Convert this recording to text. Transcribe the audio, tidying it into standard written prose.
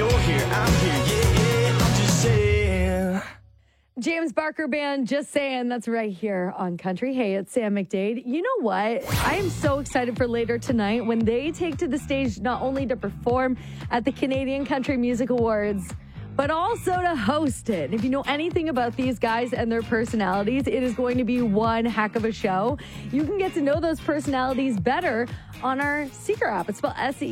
You're here, I'm here, yeah, I'm just saying. James Barker Band, just saying. That's right here on Country. Hey, it's Sam McDade. You know what? I am so excited for later tonight when they take to the stage not only to perform at the Canadian Country Music Awards, but also to host it. If you know anything about these guys and their personalities, it is going to be one heck of a show. You can get to know those personalities better on our Seeker app. It's spelled